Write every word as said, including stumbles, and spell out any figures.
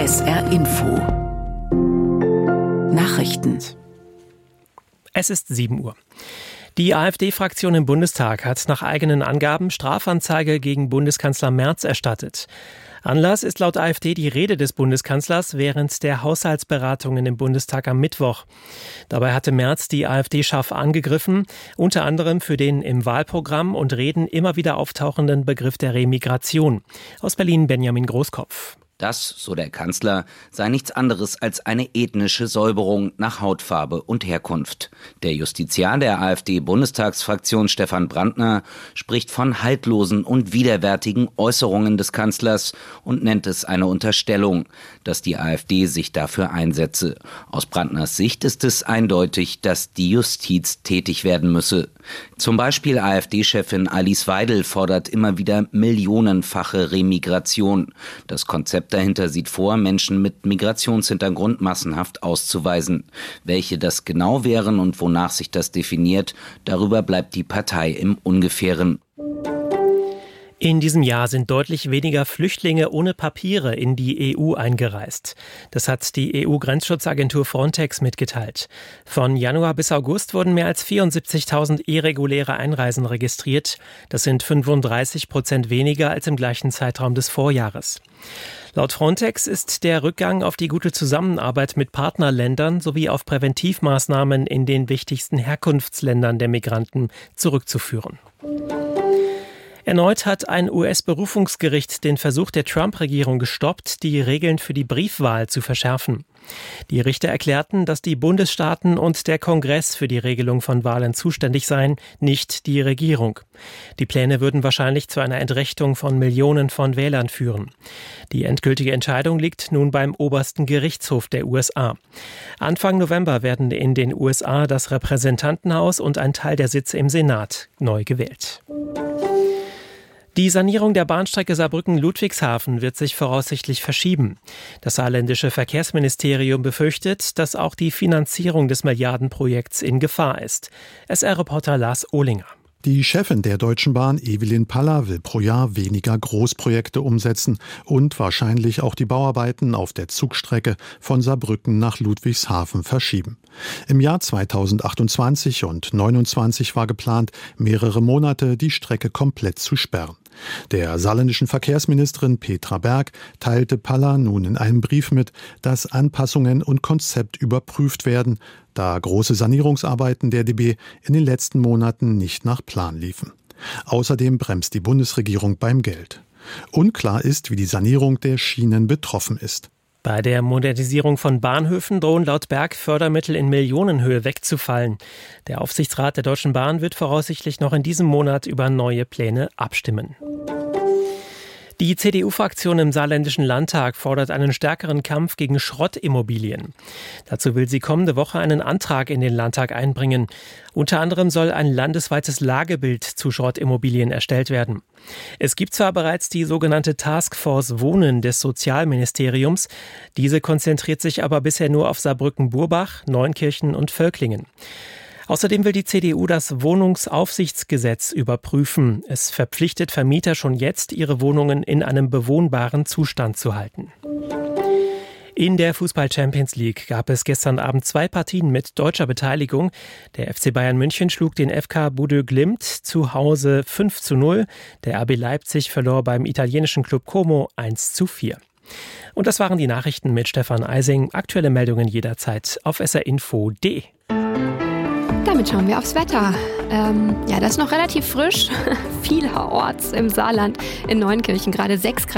S R Info Nachrichten. Es ist sieben Uhr. Die AfD-Fraktion im Bundestag hat nach eigenen Angaben Strafanzeige gegen Bundeskanzler Merz erstattet. Anlass ist laut AfD die Rede des Bundeskanzlers während der Haushaltsberatungen im Bundestag am Mittwoch. Dabei hatte Merz die AfD scharf angegriffen, unter anderem für den im Wahlprogramm und Reden immer wieder auftauchenden Begriff der Remigration. Aus Berlin Benjamin Großkopf. Das, so der Kanzler, sei nichts anderes als eine ethnische Säuberung nach Hautfarbe und Herkunft. Der Justiziar der AfD-Bundestagsfraktion Stefan Brandner spricht von haltlosen und widerwärtigen Äußerungen des Kanzlers und nennt es eine Unterstellung, dass die AfD sich dafür einsetze. Aus Brandners Sicht ist es eindeutig, dass die Justiz tätig werden müsse. Zum Beispiel AfD-Chefin Alice Weidel fordert immer wieder millionenfache Remigration. Das Konzept dahinter sieht vor, Menschen mit Migrationshintergrund massenhaft auszuweisen. Welche das genau wären und wonach sich das definiert, darüber bleibt die Partei im Ungefähren. In diesem Jahr sind deutlich weniger Flüchtlinge ohne Papiere in die E U eingereist. Das hat die E U-Grenzschutzagentur Frontex mitgeteilt. Von Januar bis August wurden mehr als vierundsiebzigtausend irreguläre Einreisen registriert. Das sind fünfunddreißig Prozent weniger als im gleichen Zeitraum des Vorjahres. Laut Frontex ist der Rückgang auf die gute Zusammenarbeit mit Partnerländern sowie auf Präventivmaßnahmen in den wichtigsten Herkunftsländern der Migranten zurückzuführen. Erneut hat ein U S-Berufungsgericht den Versuch der Trump-Regierung gestoppt, die Regeln für die Briefwahl zu verschärfen. Die Richter erklärten, dass die Bundesstaaten und der Kongress für die Regelung von Wahlen zuständig seien, nicht die Regierung. Die Pläne würden wahrscheinlich zu einer Entrechtung von Millionen von Wählern führen. Die endgültige Entscheidung liegt nun beim obersten Gerichtshof der U S A. Anfang November werden in den U S A das Repräsentantenhaus und ein Teil der Sitze im Senat neu gewählt. Die Sanierung der Bahnstrecke Saarbrücken-Ludwigshafen wird sich voraussichtlich verschieben. Das saarländische Verkehrsministerium befürchtet, dass auch die Finanzierung des Milliardenprojekts in Gefahr ist. S R-Reporter Lars Ohlinger. Die Chefin der Deutschen Bahn, Evelyn Paller, will pro Jahr weniger Großprojekte umsetzen und wahrscheinlich auch die Bauarbeiten auf der Zugstrecke von Saarbrücken nach Ludwigshafen verschieben. Im Jahr zweitausendachtundzwanzig und neunundzwanzig war geplant, mehrere Monate die Strecke komplett zu sperren. Der saarländischen Verkehrsministerin Petra Berg teilte Paller nun in einem Brief mit, dass Anpassungen und Konzept überprüft werden, da große Sanierungsarbeiten der D B in den letzten Monaten nicht nach Plan liefen. Außerdem bremst die Bundesregierung beim Geld. Unklar ist, wie die Sanierung der Schienen betroffen ist. Bei der Modernisierung von Bahnhöfen drohen laut Berg Fördermittel in Millionenhöhe wegzufallen. Der Aufsichtsrat der Deutschen Bahn wird voraussichtlich noch in diesem Monat über neue Pläne abstimmen. Die C D U-Fraktion im saarländischen Landtag fordert einen stärkeren Kampf gegen Schrottimmobilien. Dazu will sie kommende Woche einen Antrag in den Landtag einbringen. Unter anderem soll ein landesweites Lagebild zu Schrottimmobilien erstellt werden. Es gibt zwar bereits die sogenannte Taskforce Wohnen des Sozialministeriums, diese konzentriert sich aber bisher nur auf Saarbrücken-Burbach, Neunkirchen und Völklingen. Außerdem will die C D U das Wohnungsaufsichtsgesetz überprüfen. Es verpflichtet Vermieter schon jetzt, ihre Wohnungen in einem bewohnbaren Zustand zu halten. In der Fußball-Champions League gab es gestern Abend zwei Partien mit deutscher Beteiligung. Der F C Bayern München schlug den F K Bodø Glimt zu Hause fünf zu null. Der R B Leipzig verlor beim italienischen Club Como eins zu vier. Und das waren die Nachrichten mit Stefan Eising. Aktuelle Meldungen jederzeit auf s r info punkt d e. Damit schauen wir aufs Wetter. Ähm, ja, das ist noch relativ frisch. Vielerorts im Saarland, in Neunkirchen gerade sechs Grad.